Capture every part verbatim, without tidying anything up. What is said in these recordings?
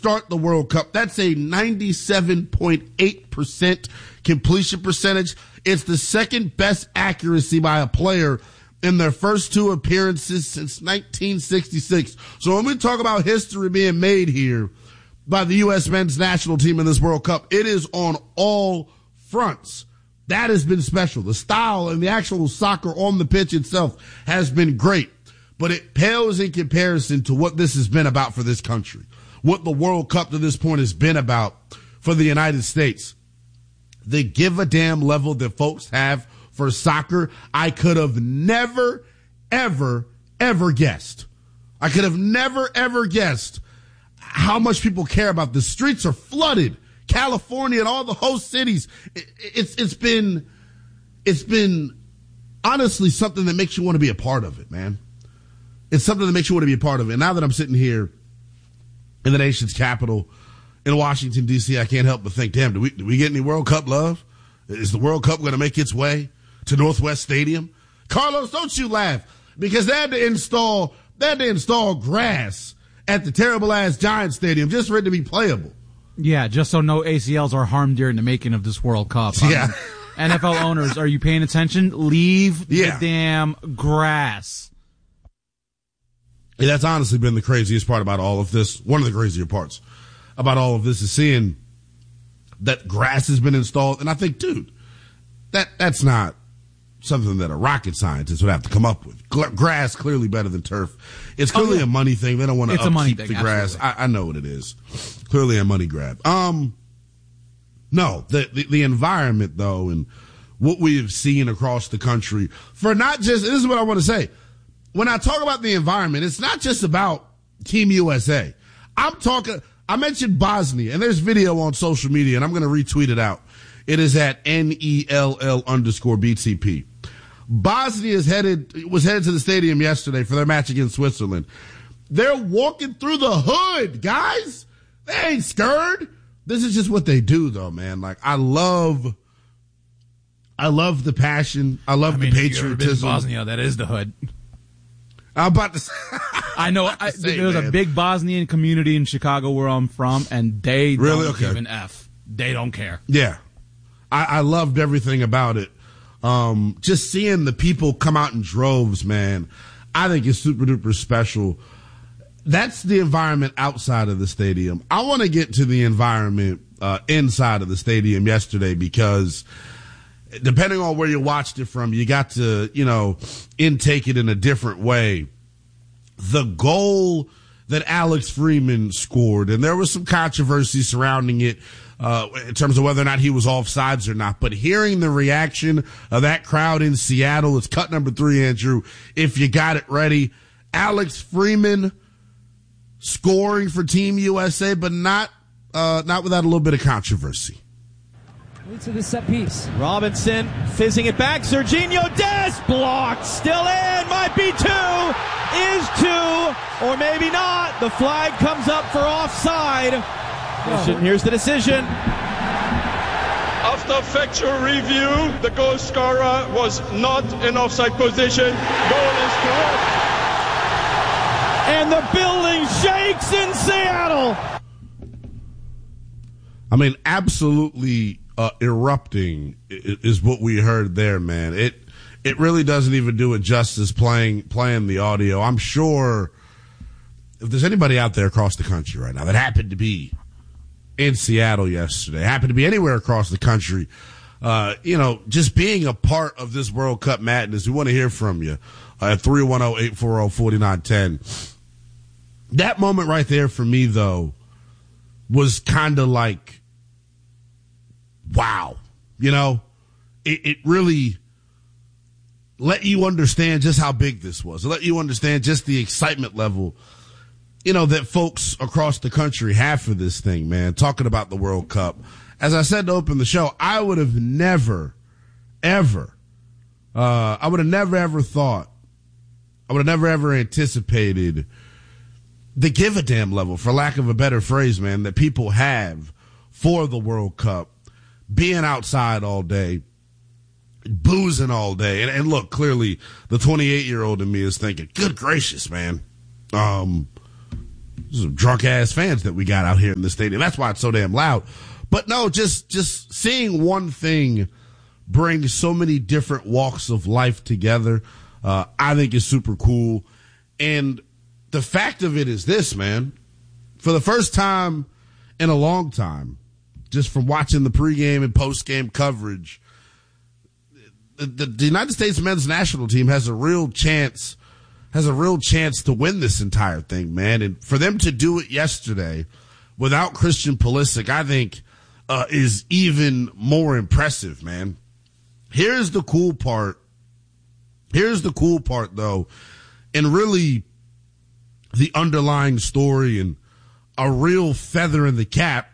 start the World Cup. That's a ninety-seven point eight percent completion percentage. It's the second best accuracy by a player in their first two appearances since nineteen sixty-six. So when we talk about history being made here by the U S men's national team in this World Cup, it is on all fronts. That has been special. The style and the actual soccer on the pitch itself has been great, but it pales in comparison to what this has been about for this country, what the World Cup to this point has been about for the United States. The give a damn level that folks have for soccer, I could have never, ever, ever guessed. I could have never, ever guessed how much people care about. The streets are flooded. California and all the host cities. It, it's, it's been, it's been honestly something that makes you want to be a part of it, man. It's something that makes you want to be a part of it. And now that I'm sitting here in the nation's capital in Washington, D C, I can't help but think, damn, do we, do we get any World Cup love? Is the World Cup going to make its way to Northwest Stadium? Carlos, don't you laugh, because they had to install, they had to install grass at the terrible ass Giant Stadium just for it to be playable. Yeah, just so no A C Ls are harmed during the making of this World Cup. Yeah. Um, N F L owners, are you paying attention? Leave yeah. the damn grass. Yeah, that's honestly been the craziest part about all of this. One of the crazier parts about all of this is seeing that grass has been installed. And I think, dude, that that's not something that a rocket scientist would have to come up with. Gla- grass, clearly better than turf. It's clearly oh, yeah. a money thing. They don't want to upkeep the grass. I, I know what it is. Clearly a money grab. Um, no, the, the, the environment, though, and what we have seen across the country for not just, this is what I want to say. When I talk about the environment, it's not just about Team U S A. I'm talking, I mentioned Bosnia, and there's video on social media, and I'm going to retweet it out. It is at N E L L underscore B T P. Bosnia is headed, was headed to the stadium yesterday for their match against Switzerland. They're walking through the hood, guys. They ain't scared. This is just what they do, though, man. Like, I love, I love the passion. I love I mean, the patriotism. If you've ever been to Bosnia, that is the hood. I'm about to say, I know. I, say, there's man. a big Bosnian community in Chicago where I'm from, and they really? don't okay. give an F. They don't care. Yeah. I, I loved everything about it. Um, just seeing the people come out in droves, man, I think is super duper special. That's the environment outside of the stadium. I want to get to the environment uh, inside of the stadium yesterday, because depending on where you watched it from, you got to, you know, intake it in a different way. The goal that Alex Freeman scored, and there was some controversy surrounding it uh, in terms of whether or not he was offsides or not, but hearing the reaction of that crowd in Seattle, it's cut number three, Andrew, if you got it ready. Alex Freeman scoring for Team U S A, but not uh, not without a little bit of controversy. To the set piece. Robinson fizzing it back. Serginho Dest blocked. Still in. Might be two. Is two. Or maybe not. The flag comes up for offside. Oh. Here's the decision. After factual review, the goal scorer was not in offside position. Goal is correct. And the building shakes in Seattle. I mean, absolutely uh, erupting is what we heard there, man. It it really doesn't even do it justice playing playing the audio. I'm sure if there's anybody out there across the country right now that happened to be in Seattle yesterday, happened to be anywhere across the country, uh, you know, just being a part of this World Cup madness, we want to hear from you uh, at three one zero, eight four zero, four nine one zero. That moment right there for me, though, was kind of like, wow, you know, it, it really let you understand just how big this was. It let you understand just the excitement level, you know, that folks across the country have for this thing, man, talking about the World Cup. As I said to open the show, I would have never, ever, uh, I would have never, ever thought, I would have never, ever anticipated the give a damn level, for lack of a better phrase, man, that people have for the World Cup, being outside all day, boozing all day. And, and look, clearly the twenty-eight year old in me is thinking, good gracious, man. Um, some drunk ass fans that we got out here in the stadium. That's why it's so damn loud. But no, just, just seeing one thing bring so many different walks of life together, uh, I think is super cool. And the fact of it is this, man, for the first time in a long time, just from watching the pregame and postgame coverage, the, the, the United States men's national team has a real chance, has a real chance to win this entire thing, man. And for them to do it yesterday without Christian Pulisic, I think, uh, is even more impressive, man. Here's the cool part. Here's the cool part, though, and really the underlying story and a real feather in the cap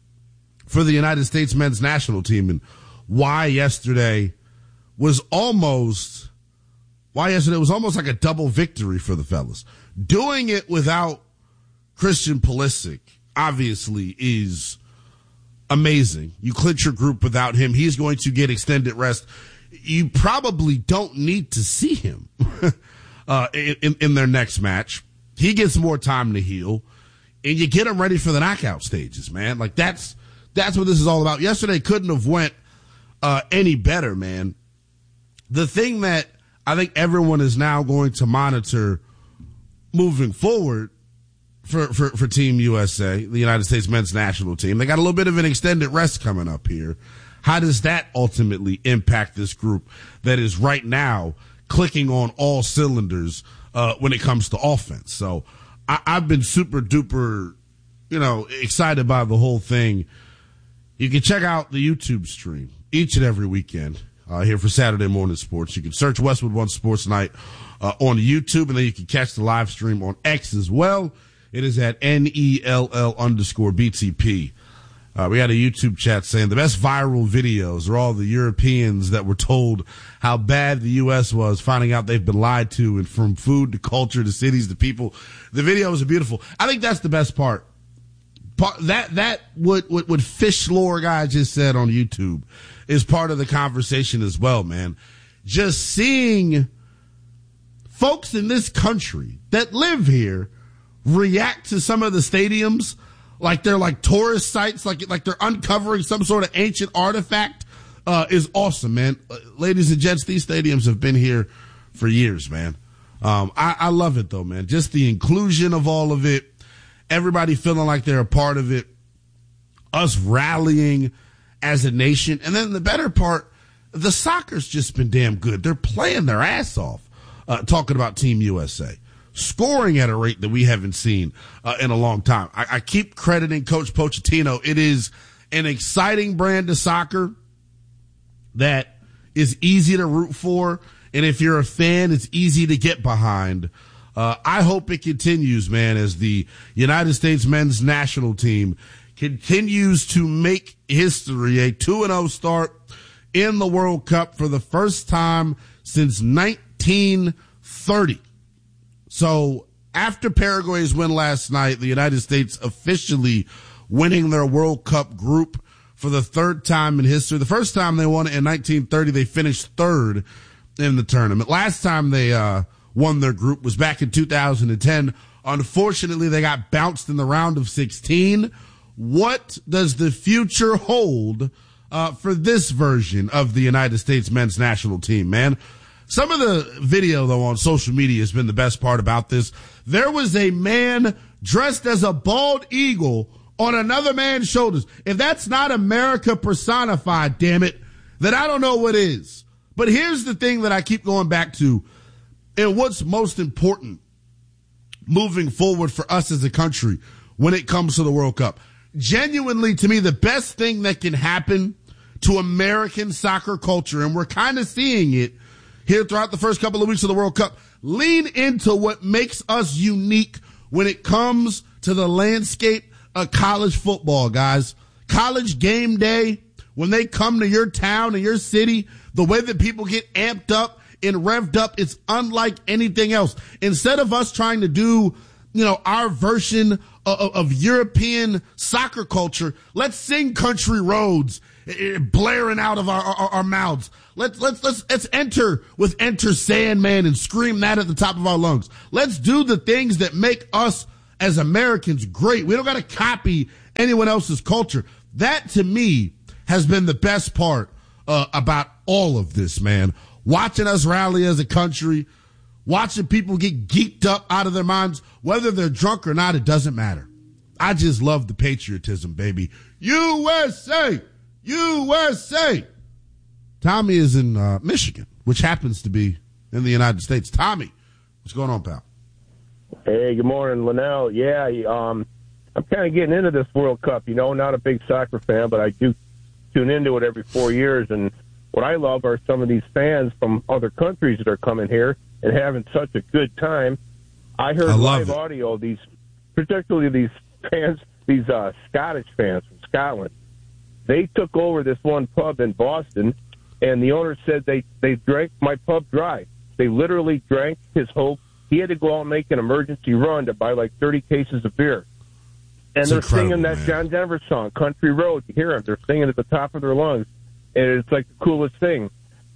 for the United States men's national team and why yesterday was almost, why yesterday was almost like a double victory for the fellas. Doing it without Christian Pulisic, obviously, is amazing. You clinch your group without him. He's going to get extended rest. You probably don't need to see him uh, in, in their next match. He gets more time to heal, and you get him ready for the knockout stages, man. Like, that's that's what this is all about. Yesterday couldn't have went uh, any better, man. The thing that I think everyone is now going to monitor moving forward for, for, for Team U S A, the United States men's national team, they got a little bit of an extended rest coming up here. How does that ultimately impact this group that is right now clicking on all cylinders uh, when it comes to offense? So I, I've been super duper, you know, excited by the whole thing. You can check out the YouTube stream each and every weekend uh, here for Saturday Morning Sports. You can search Westwood One Sports Night uh, on YouTube, and then you can catch the live stream on X as well. It is at N E L L underscore B T P. Uh, we had a YouTube chat saying the best viral videos are all the Europeans that were told how bad the U S was, finding out they've been lied to, and from food to culture to cities to people. The videos are beautiful. I think that's the best part. part that that what, what what Fish Lore guy just said on YouTube is part of the conversation as well, man. Just seeing folks in this country that live here react to some of the stadiums like they're like tourist sites, like like they're uncovering some sort of ancient artifact, uh, is awesome, man. Uh, ladies and gents, these stadiums have been here for years, man. Um, I, I love it though, man. Just the inclusion of all of it, everybody feeling like they're a part of it, us rallying as a nation, and then the better part, the soccer's just been damn good. They're playing their ass off. Uh, talking about Team U S A. Scoring at a rate that we haven't seen uh, in a long time. I, I keep crediting Coach Pochettino. It is an exciting brand of soccer that is easy to root for, and if you're a fan, it's easy to get behind. Uh, I hope it continues, man, as the United States men's national team continues to make history, a two and oh start in the World Cup for the first time since nineteen thirty. So after Paraguay's win last night, the United States officially winning their World Cup group for the third time in history. The first time they won it in nineteen thirty, they finished third in the tournament. Last time they uh, won their group was back in two thousand ten. Unfortunately, they got bounced in the round of sixteen. What does the future hold uh, for this version of the United States men's national team, man? Some of the video, though, on social media has been the best part about this. There was a man dressed as a bald eagle on another man's shoulders. If that's not America personified, damn it, then I don't know what is. But here's the thing that I keep going back to, and what's most important moving forward for us as a country when it comes to the World Cup. Genuinely, to me, the best thing that can happen to American soccer culture, and we're kind of seeing it here throughout the first couple of weeks of the World Cup, lean into what makes us unique when it comes to the landscape of college football, guys. College game day, when they come to your town and your city, the way that people get amped up and revved up, it's unlike anything else. Instead of us trying to do, you know, our version of, of European soccer culture, let's sing Country Roads blaring out of our, our, our mouths. Let's, let's, let's, let's enter with Enter Sandman and scream that at the top of our lungs. Let's do the things that make us as Americans, great. We don't got to copy anyone else's culture. That, to me, has been the best part uh, about all of this, man. Watching us rally as a country, watching people get geeked up out of their minds, whether they're drunk or not, it doesn't matter. I just love the patriotism, baby. U S A! U S A! Tommy is in uh, Michigan, which happens to be in the United States. Tommy, what's going on, pal? Hey, good morning, Linnell. Yeah, um, I'm kind of getting into this World Cup. You know, not a big soccer fan, but I do tune into it every four years. And what I love are some of these fans from other countries that are coming here and having such a good time. I heard I live it. audio, these, particularly these fans, these uh, Scottish fans from Scotland. They took over this one pub in Boston, and the owner said they, they drank my pub dry. They literally drank his whole. He had to go out and make an emergency run to buy like thirty cases of beer. And it's they're singing that man. John Denver song, Country Road. You hear them. They're singing at the top of their lungs. And it's like the coolest thing.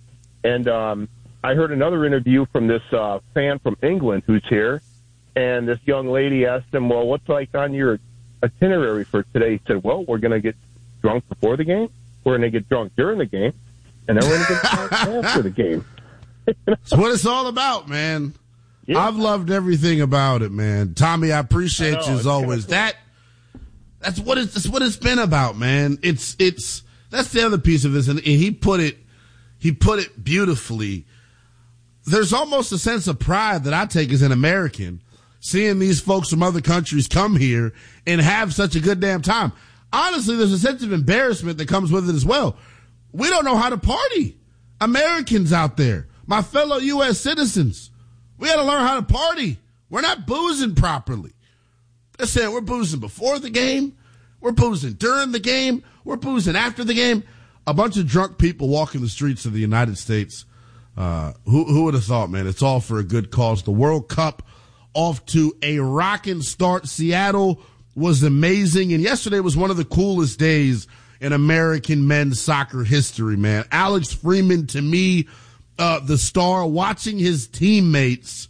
And um, I heard another interview from this uh, fan from England who's here. And this young lady asked him, well, what's like on your itinerary for today? He said, well, we're going to get drunk before the game. We're going to get drunk during the game. And then we're going to get drunk after the game. That's what it's all about, man. Yeah. I've loved everything about it, man. Tommy, I appreciate I know, you as always. Cool. That that's what it's that's what it's been about, man. It's it's that's the other piece of this, and he put it he put it beautifully. There's almost a sense of pride that I take as an American, seeing these folks from other countries come here and have such a good damn time. Honestly, there's a sense of embarrassment that comes with it as well. We don't know how to party. Americans out there, my fellow U S citizens, we got to learn how to party. We're not boozing properly. They're saying we're boozing before the game. We're boozing during the game. We're boozing after the game. A bunch of drunk people walking the streets of the United States. Uh, who, who would have thought, man? It's all for a good cause. The World Cup off to a rocking start. Seattle was amazing. And yesterday was one of the coolest days in American men's soccer history, man. Alex Freeman, to me, uh, the star, watching his teammates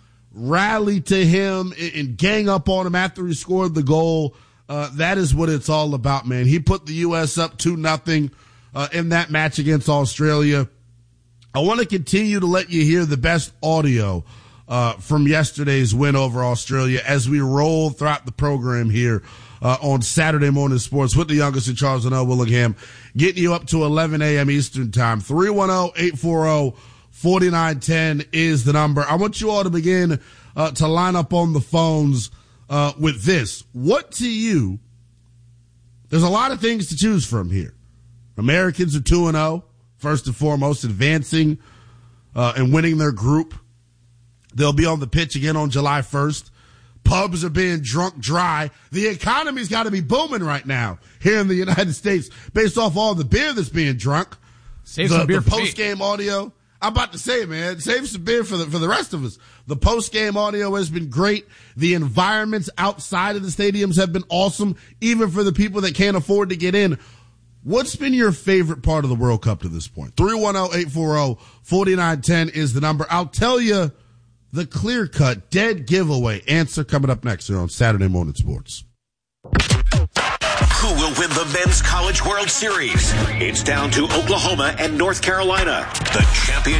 rally to him and, and gang up on him after he scored the goal. Uh, that is what it's all about, man. He put the U S up two nothing uh, in that match against Australia. I want to continue to let you hear the best audio uh, from yesterday's win over Australia as we roll throughout the program here uh, on Saturday Morning Sports with the youngest in Charles and L. Willingham, getting you up to eleven a.m. Eastern Time. three one zero, eight four zero, four nine one zero is the number. I want you all to begin uh, to line up on the phones uh, with this. What to you, there's a lot of things to choose from here. Americans are two and oh. First and foremost, advancing uh, and winning their group. They'll be on the pitch again on July first. Pubs are being drunk dry. The economy's got to be booming right now here in the United States based off all the beer that's being drunk. Save the, some beer the for post-game audio. I'm about to say, man, save some beer for the, for the rest of us. The post-game audio has been great. The environments outside of the stadiums have been awesome, even for the people that can't afford to get in. What's been your favorite part of the World Cup to this point? three one zero, eight four zero, four nine one zero is the number. I'll tell you the clear-cut, dead giveaway answer coming up next here on Saturday Morning Sports. Who will win the Men's College World Series? It's down to Oklahoma and North Carolina. The champion